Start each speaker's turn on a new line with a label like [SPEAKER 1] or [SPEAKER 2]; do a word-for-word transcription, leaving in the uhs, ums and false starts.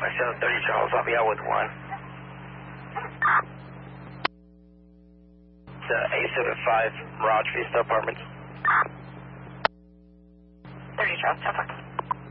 [SPEAKER 1] seven thirty Charles, I'll be out with one. It's uh, eight seven five Mirage Vista Apartments.
[SPEAKER 2] thirty Charles, ten four.